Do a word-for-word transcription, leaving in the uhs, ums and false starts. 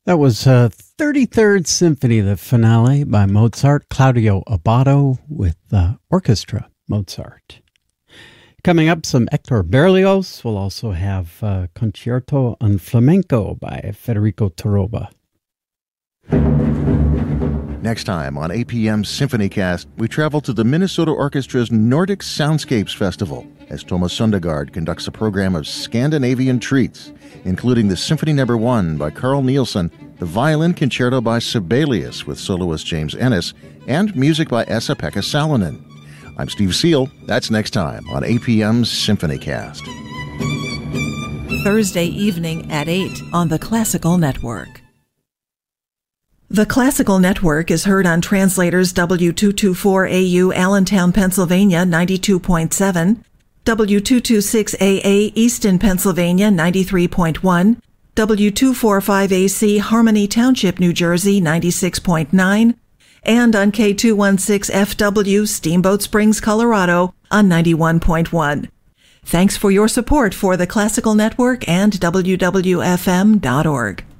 That was uh, thirty-third Symphony, the finale by Mozart, Claudio Abbado with uh, Orchestra Mozart. Coming up, some Hector Berlioz. We'll also have uh, Concerto en Flamenco by Federico Torroba. Next time on A P M's SymphonyCast, we travel to the Minnesota Orchestra's Nordic Soundscapes Festival as Thomas Sundegard conducts a program of Scandinavian treats, including the Symphony Number One by Carl Nielsen, the Violin Concerto by Sibelius with soloist James Ennis, and music by Esa-Pekka Salonen. I'm Steve Seal. That's next time on A P M's SymphonyCast. Thursday evening at eight on the Classical Network. The Classical Network is heard on Translators W two twenty-four A U Allentown, Pennsylvania ninety-two point seven, W two twenty-six A A Easton, Pennsylvania ninety-three point one, W two forty-five A C Harmony Township, New Jersey ninety-six point nine, and on K two sixteen F W Steamboat Springs, Colorado on ninety-one point one. Thanks for your support for the Classical Network and W W F M dot org.